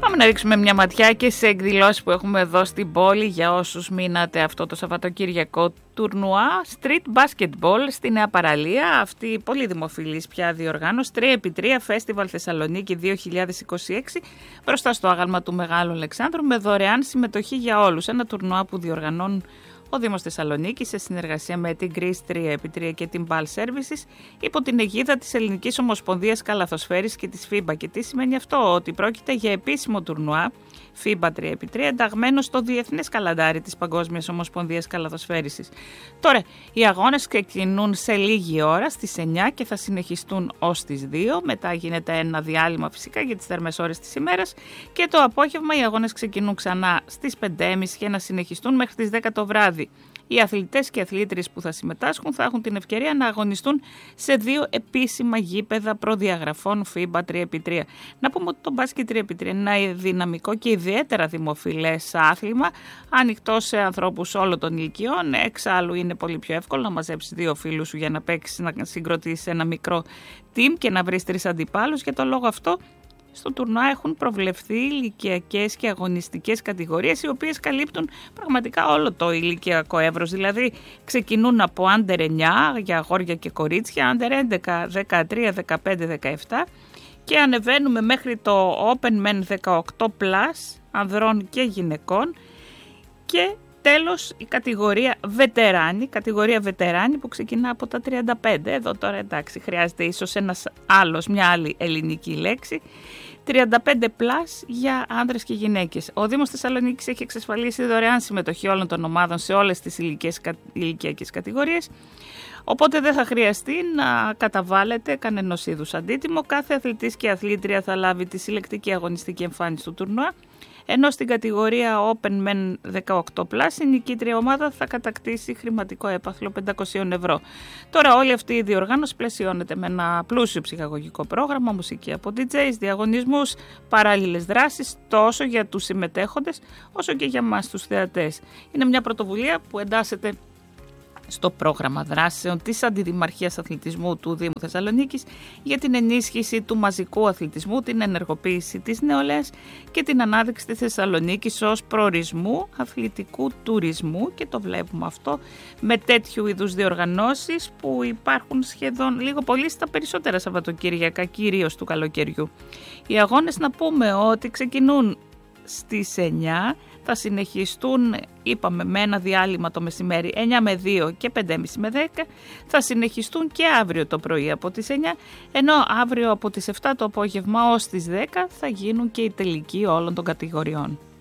Πάμε να ρίξουμε μια ματιά και σε εκδηλώσεις που έχουμε εδώ στην πόλη για όσους μείνατε αυτό το Σαββατοκύριακο. Τουρνουά Street Basketball στη Νέα Παραλία, αυτή η πολύ δημοφιλής πια διοργάνωση, 3x3 Festival Θεσσαλονίκη 2026, μπροστά στο άγαλμα του Μεγάλου Αλεξάνδρου, με δωρεάν συμμετοχή για όλους. Ένα τουρνουά που διοργανώνουν ο Δήμος Θεσσαλονίκης σε συνεργασία με την Greece 3x3 και την BAL Services υπό την αιγίδα της Ελληνικής Ομοσπονδίας Καλαθοσφαίρισης και της FIBA. Και τι σημαίνει αυτό? Ότι πρόκειται για επίσημο τουρνουά FIBA 3x3 ενταγμένο στο διεθνές καλαντάρι της Παγκόσμιας Ομοσπονδίας Καλαθοσφαίρισης. Τώρα, οι αγώνες ξεκινούν σε λίγη ώρα στις 9 και θα συνεχιστούν ως τις 2. Μετά γίνεται ένα διάλειμμα φυσικά για τις θερμές ώρες της ημέρας και το απόγευμα οι αγώνες ξεκινούν ξανά στις 5.30 και να συνεχιστούν μέχρι τις 10 το βράδυ. Οι αθλητές και αθλήτριες που θα συμμετάσχουν θα έχουν την ευκαιρία να αγωνιστούν σε 2 επίσημα γήπεδα προδιαγραφών FIBA 3x3. Να πούμε ότι το μπάσκετ 3x3 είναι ένα δυναμικό και ιδιαίτερα δημοφιλές άθλημα, ανοιχτό σε ανθρώπους όλων των ηλικιών. Εξάλλου είναι πολύ πιο εύκολο να μαζέψεις 2 φίλους σου για να παίξεις, να συγκροτήσεις ένα μικρό team και να βρεις 3 αντιπάλους. Για τον λόγο αυτό, στο τουρνουά έχουν προβλεφθεί ηλικιακές και αγωνιστικές κατηγορίες, οι οποίες καλύπτουν πραγματικά όλο το ηλικιακό εύρος. Δηλαδή ξεκινούν από under 9 για αγόρια και κορίτσια, under 11, 13, 15, 17 και ανεβαίνουμε μέχρι το Open Men 18+, ανδρών και γυναικών, και τέλος η κατηγορία βετεράνη που ξεκινά από τα 35. Εδώ τώρα εντάξει, χρειάζεται ίσως μια άλλη ελληνική λέξη. 35+ για άνδρες και γυναίκες. Ο Δήμος Θεσσαλονίκης έχει εξασφαλίσει δωρεάν συμμετοχή όλων των ομάδων σε όλες τις ηλικιακές κατηγορίες, οπότε δεν θα χρειαστεί να καταβάλλετε κανένας είδους αντίτιμο. Κάθε αθλητής και αθλήτρια θα λάβει τη συλλεκτική αγωνιστική εμφάνιση του τουρνουά, ενώ στην κατηγορία Open Men 18+, η νικήτρια ομάδα θα κατακτήσει χρηματικό έπαθλο 500 ευρώ. Τώρα όλη αυτή η διοργάνωση πλαισιώνεται με ένα πλούσιο ψυχαγωγικό πρόγραμμα, μουσική από DJs, διαγωνισμούς, παράλληλες δράσεις τόσο για τους συμμετέχοντες όσο και για μας τους θεατές. Είναι μια πρωτοβουλία που εντάσσεται στο πρόγραμμα δράσεων της Αντιδημαρχίας Αθλητισμού του Δήμου Θεσσαλονίκης για την ενίσχυση του μαζικού αθλητισμού, την ενεργοποίηση της νεολαίας και την ανάδειξη της Θεσσαλονίκης ως προορισμού αθλητικού τουρισμού, και το βλέπουμε αυτό με τέτοιου είδους διοργανώσεις που υπάρχουν σχεδόν λίγο πολύ στα περισσότερα Σαββατοκύριακα, κυρίως του καλοκαιριού. Οι αγώνες, να πούμε ότι ξεκινούν στις 9, θα συνεχιστούν, είπαμε, με ένα διάλειμμα το μεσημέρι 9 με 2 και 5.30 με 10, θα συνεχιστούν και αύριο το πρωί από τις 9, ενώ αύριο από τις 7 το απόγευμα ως τις 10 θα γίνουν και οι τελικοί όλων των κατηγοριών.